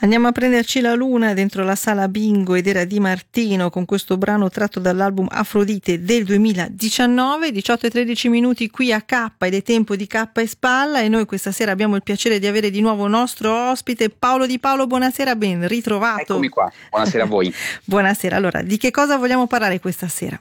Andiamo a prenderci la luna dentro la sala bingo ed era Di Martino con questo brano tratto dall'album Afrodite del 2019, 18 e 13 minuti qui a K ed è tempo di K e Spalla, e noi questa sera abbiamo il piacere di avere di nuovo nostro ospite Paolo Di Paolo. Buonasera, ben ritrovato. Eccomi qua, buonasera a voi. Buonasera, allora di che cosa vogliamo parlare questa sera?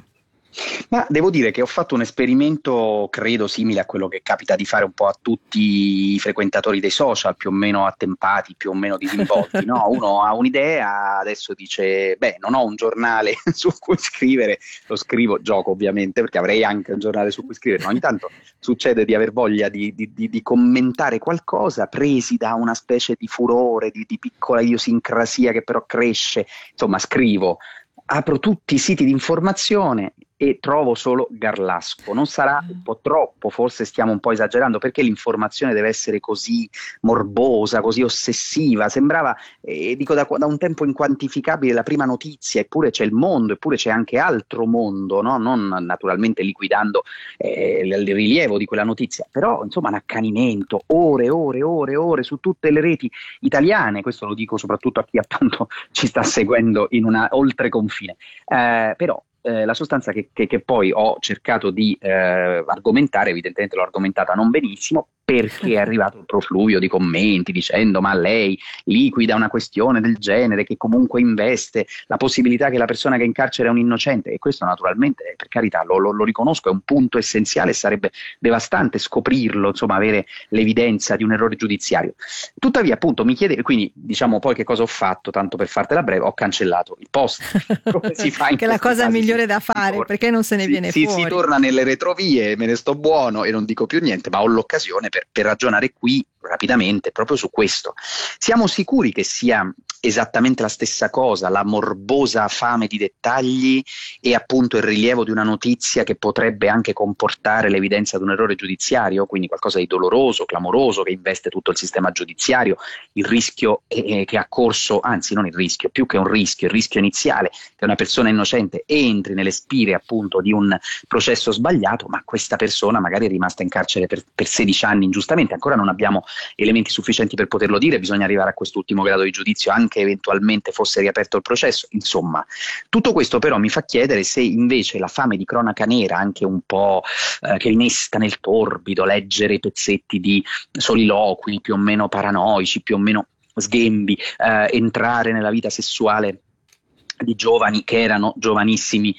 Ma devo dire che ho fatto un esperimento, credo simile a quello che capita di fare un po' a tutti i frequentatori dei social, più o meno attempati, più o meno disinvolti, no? Uno ha un'idea, adesso dice, non ho un giornale su cui scrivere, lo scrivo, gioco ovviamente, perché avrei anche un giornale su cui scrivere, ma ogni tanto succede di aver voglia di commentare qualcosa, presi da una specie di furore, di piccola idiosincrasia che però cresce, insomma scrivo. Apro tutti i siti di informazione e trovo solo Garlasco. Non sarà un po' troppo, forse stiamo un po' esagerando, perché l'informazione deve essere così morbosa, così ossessiva? Sembrava, dico da un tempo inquantificabile, la prima notizia, eppure c'è il mondo, eppure c'è anche altro mondo, no? Non naturalmente liquidando il rilievo di quella notizia, però insomma un accanimento, ore su tutte le reti italiane, questo lo dico soprattutto a chi appunto ci sta seguendo in una oltreconfine, però la sostanza che poi ho cercato di argomentare, evidentemente l'ho argomentata non benissimo, perché è arrivato il profluvio di commenti dicendo ma lei liquida una questione del genere che comunque investe la possibilità che la persona che è in carcere è un innocente, e questo naturalmente, per carità, lo riconosco, è un punto essenziale e sarebbe devastante scoprirlo, insomma avere l'evidenza di un errore giudiziario. Tuttavia appunto mi chiede, quindi diciamo poi che cosa ho fatto, tanto per fartela breve, ho cancellato il post, come si fa in che è la cosa casi, migliore da fare, perché non se ne viene fuori. Si torna nelle retrovie, me ne sto buono e non dico più niente, ma ho l'occasione per ragionare qui rapidamente proprio su questo. Siamo sicuri che sia esattamente la stessa cosa, la morbosa fame di dettagli e appunto il rilievo di una notizia che potrebbe anche comportare l'evidenza di un errore giudiziario, quindi qualcosa di doloroso, clamoroso, che investe tutto il sistema giudiziario, il rischio che ha corso, anzi non il rischio, più che un rischio, il rischio iniziale che una persona innocente entri nelle spire appunto di un processo sbagliato, ma questa persona magari è rimasta in carcere per 16 anni ingiustamente, ancora non abbiamo elementi sufficienti per poterlo dire, bisogna arrivare a quest'ultimo grado di giudizio anche eventualmente fosse riaperto il processo. Insomma, tutto questo però mi fa chiedere se invece la fame di cronaca nera, anche un po' che innesta nel torbido, leggere i pezzetti di soliloqui più o meno paranoici, più o meno sghembi, entrare nella vita sessuale di giovani che erano giovanissimi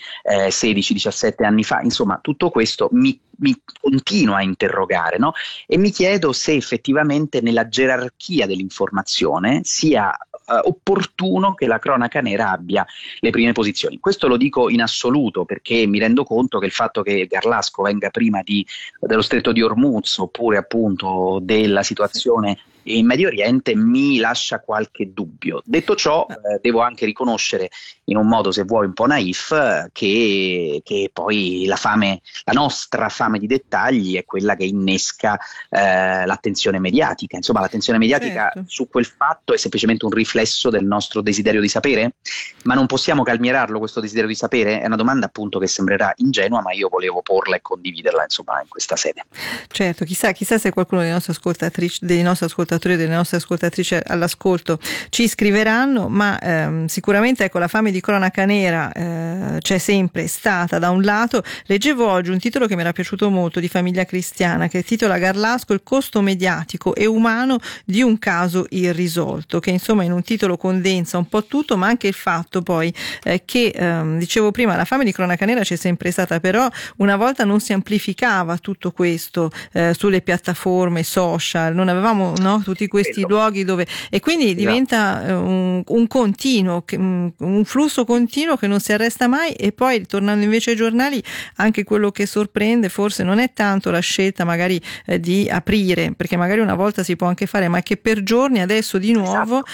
16-17 anni fa, insomma tutto questo mi continua a interrogare, no? E mi chiedo se effettivamente nella gerarchia dell'informazione sia opportuno che la cronaca nera abbia le prime posizioni. Questo lo dico in assoluto perché mi rendo conto che il fatto che Garlasco venga prima dello stretto di Hormuz oppure appunto della situazione in Medio Oriente mi lascia qualche dubbio. Detto ciò, devo anche riconoscere in un modo, se vuoi, un po' naif, che poi la nostra fame di dettagli è quella che innesca l'attenzione mediatica. Insomma, l'attenzione mediatica su quel fatto è semplicemente un riflesso del nostro desiderio di sapere, ma non possiamo calmierarlo questo desiderio di sapere? È una domanda appunto che sembrerà ingenua, ma io volevo porla e condividerla insomma in questa sede. Certo, chissà se qualcuno dei nostri ascoltatori e delle nostre ascoltatrici all'ascolto ci scriveranno, ma sicuramente ecco la fame di cronaca nera c'è sempre stata da un lato. Leggevo oggi un titolo che mi era piaciuto molto di Famiglia Cristiana che titola Garlasco, il costo mediatico e umano di un caso irrisolto, che insomma in un titolo condensa un po' tutto, ma anche il fatto poi che dicevo prima, la fame di cronaca nera c'è sempre stata, però una volta non si amplificava tutto questo sulle piattaforme social, non avevamo tutti questi luoghi dove, e quindi diventa un continuo, un flusso continuo che non si arresta mai. E poi tornando invece ai giornali, anche quello che sorprende forse non è tanto la scelta magari di aprire, perché magari una volta si può anche fare, ma che per giorni adesso di nuovo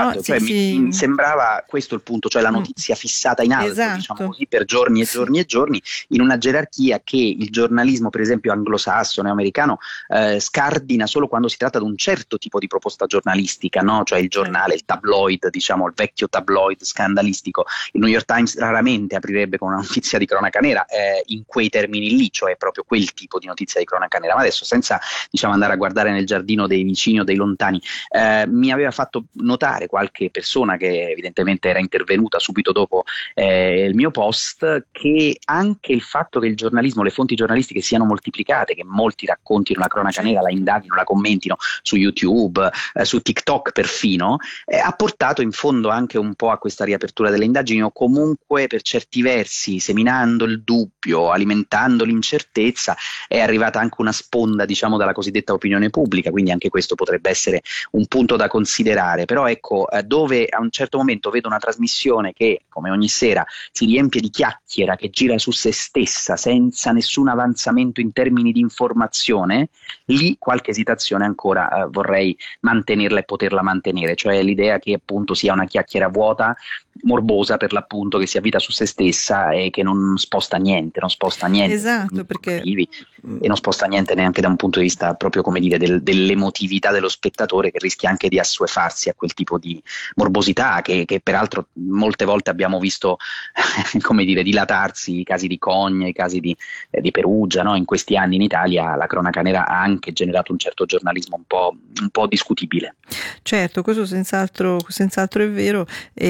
mi sembrava questo il punto, cioè la notizia fissata in alto, diciamo così, per giorni e giorni e giorni, in una gerarchia che il giornalismo per esempio anglosassone americano scardina solo quando si tratta di un certo tipo di proposta giornalistica, no? Cioè il giornale, il tabloid, diciamo, il vecchio tabloid scandalistico. Il New York Times raramente aprirebbe con una notizia di cronaca nera in quei termini lì, cioè proprio quel tipo di notizia di cronaca nera. Ma adesso, senza diciamo andare a guardare nel giardino dei vicini o dei lontani, mi aveva fatto notare qualche persona che evidentemente era intervenuta subito dopo il mio post, che anche il fatto che il giornalismo, le fonti giornalistiche siano moltiplicate, che molti raccontino la cronaca nera, la indagino, la commentino su YouTube, su TikTok perfino, ha portato in fondo anche un po' a questa riapertura delle indagini, o comunque per certi versi, seminando il dubbio, alimentando l'incertezza, è arrivata anche una sponda, diciamo, dalla cosiddetta opinione pubblica, quindi anche questo potrebbe essere un punto da considerare. Però ecco, dove a un certo momento vedo una trasmissione che, come ogni sera, si riempie di chiacchiera, che gira su se stessa senza nessun avanzamento in termini di informazione, lì qualche esitazione ancora vorrei mantenerla e poterla mantenere, cioè l'idea che appunto sia una chiacchiera vuota, morbosa per l'appunto, che si avvita su se stessa e che non sposta niente. Esatto, perché e non sposta niente neanche da un punto di vista proprio, come dire, dell'emotività dello spettatore, che rischia anche di assuefarsi a quel tipo di morbosità che peraltro molte volte abbiamo visto come dire, dilatarsi, i casi di Cogne, i casi di Perugia, no? In questi anni in Italia la cronaca nera ha anche generato un certo giornalismo un po' discutibile. Certo, questo senz'altro è vero.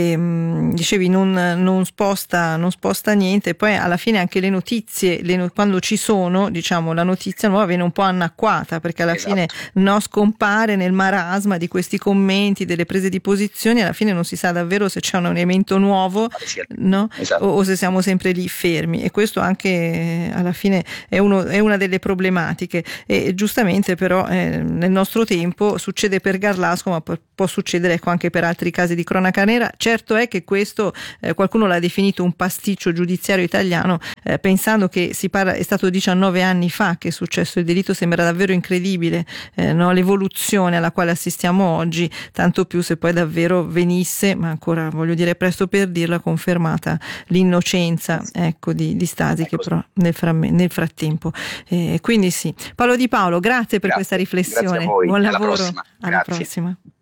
Dicevi non sposta niente, e poi alla fine anche le notizie, quando ci sono, diciamo, la notizia nuova viene un po' annacquata, perché alla fine scompare nel marasma di questi commenti, delle prese di posizioni, alla fine non si sa davvero se c'è un elemento nuovo, no? O se siamo sempre lì fermi, e questo anche alla fine è una delle problematiche. E giustamente però nel nostro tempo succede per Garlasco, ma può succedere anche per altri casi di cronaca nera. Certo è che questo qualcuno l'ha definito un pasticcio giudiziario italiano, pensando che è stato 19 anni fa che è successo il delitto. Sembra davvero incredibile, no? L'evoluzione alla quale assistiamo oggi, tanto più se poi davvero venisse, ma ancora voglio dire presto per dirla, confermata l'innocenza, ecco, di Stasi, che però nel frattempo. Quindi sì. Paolo Di Paolo, grazie per questa riflessione. Grazie a voi. Buon lavoro. Prossima. Alla prossima.